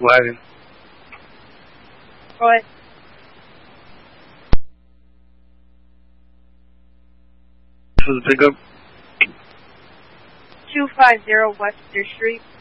Wagon. Go ahead. For the pickup. 250 Webster Street.